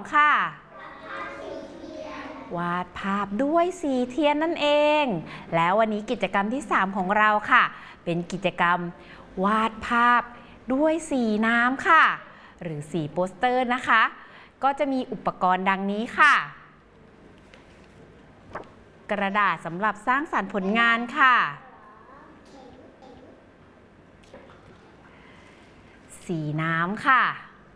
ค่ะวาดภาพด้วยสีเทียนนั่นเองแล้ววันนี้กิจกรรมที่3ของเราค่ะเป็นกิจกรรมวาดภาพด้วยสีน้ำค่ะหรือสีโปสเตอร์นะคะก็จะมีอุปกรณ์ดังนี้ค่ะกระดาษสำหรับสร้างสรรค์ผลงานค่ะสีน้ำค่ะ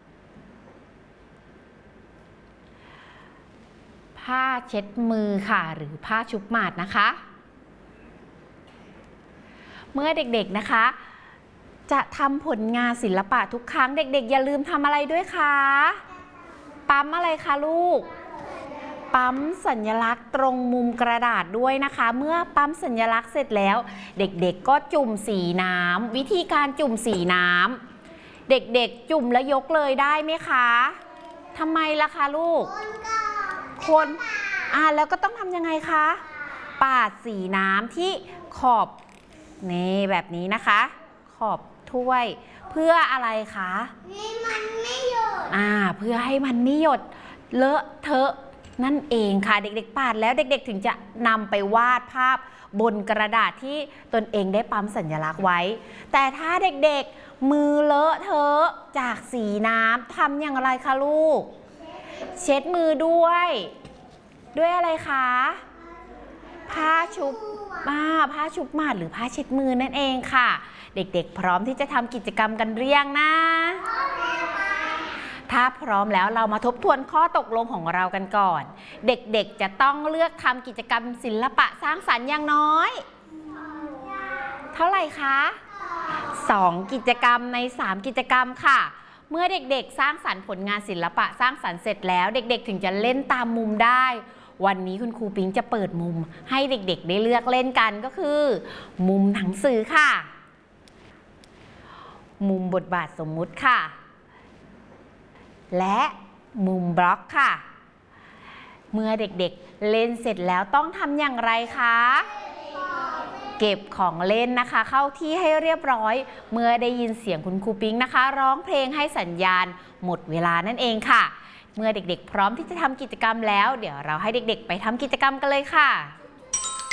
ผ้าเช็ดมือค่ะหรือผ้าชุบหมาดนะคะเมื่อเด็กๆนะคะจะทำผลงานศิลปะทุกครั้งเด็กๆอย่าลืมทำอะไรด้วยคะปั๊มอะไรคะลูกปั๊มสัญลักษณ์ตรงมุมกระดาษด้วยนะคะเมื่อปั๊มสัญลักษณ์เสร็จแล้วเด็กๆก็จุ่มสีน้ำวิธีการจุ่มสีน้ำเด็กๆจุ่มแล้วยกเลยได้ไหมคะทำไมล่ะคะลูกคนแล้วก็ต้องทำยังไงคะปาดสีน้ำที่ขอบนี่แบบนี้นะคะขอบถ้วยเพื่ออะไรคะให้มันไม่หยดเพื่อให้มันไม่หยดเลอะเทอะนั่นเองค่ะเด็กๆปาดแล้วเด็กๆถึงจะนำไปวาดภาพบนกระดาษที่ตนเองได้ปั๊มสัญลักษณ์ไว้แต่ถ้าเด็กๆมือเลอะเทอะจากสีน้ำทำอย่างไรคะลูกเช็ดมือด้วยอะไรคะผ้าชุบหมาดหรือผ้าเช็ดมือนั่นเองค่ะเด็กๆพร้อมที่จะทำกิจกรรมกันหรือยังนะถ้าพร้อมแล้วเรามาทบทวนข้อตกลงของเรากันก่อนเด็กๆจะต้องเลือกทำกิจกรรมศิลปะสร้างสรรค์อย่างน้อยเท่าไหร่คะ2กิจกรรมใน3กิจกรรมค่ะเมื่อเด็กๆสร้างสรรค์ผลงานศิลปะสร้างสรรค์เสร็จแล้วเด็กๆถึงจะเล่นตามมุมได้วันนี้คุณครูปิ๊งจะเปิดมุมให้เด็กๆได้เลือกเล่นกันก็คือมุมหนังสือค่ะมุมบทบาทสมมุติค่ะและมุมบล็อกค่ะเมื่อเด็กๆเล่นเสร็จแล้วต้องทำอย่างไรคะเก็บของเล่นนะคะเข้าที่ให้เรียบร้อยเมื่อได้ยินเสียงคุณครูปิ๊งนะคะร้องเพลงให้สัญญาณหมดเวลานั่นเองค่ะเมื่อเด็กๆพร้อมที่จะทำกิจกรรมแล้วเดี๋ยวเราให้เด็กๆไปทำกิจกรรมกันเลยค่ะ